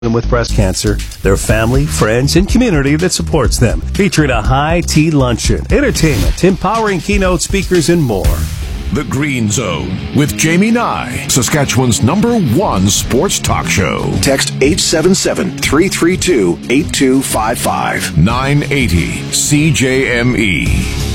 with breast cancer, their family, friends, and community that supports them. Featuring a high tea luncheon, entertainment, empowering keynote speakers, and more. The Green Zone with Jamie Nye, Saskatchewan's #1 sports talk show. Text 877-332-8255. 980 CJME.